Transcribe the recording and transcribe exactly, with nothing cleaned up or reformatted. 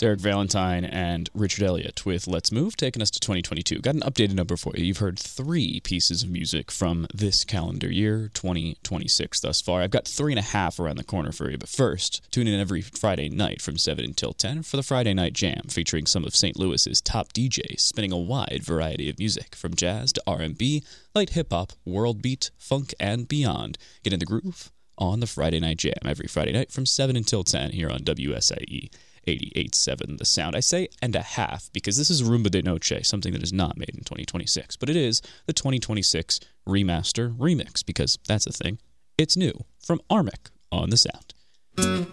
Derek Valentine and Richard Elliott with Let's Move, taking us to twenty twenty-two. Got an updated number for you. You've heard three pieces of music from this calendar year, twenty twenty-six thus far. I've got three and a half around the corner for you, but first, tune in every Friday night from seven until ten for the Friday Night Jam, featuring some of Saint Louis's top D Js, spinning a wide variety of music, from jazz to R and B, light hip-hop, world beat, funk, and beyond. Get in the groove on the Friday Night Jam every Friday night from seven until ten here on W S I E eighty-eight point seven The Sound. I say and a half because this is Rumba de Noche, something that is not made in twenty twenty-six, but it is the twenty twenty-six remaster remix because that's a thing. It's new from Armic on The Sound.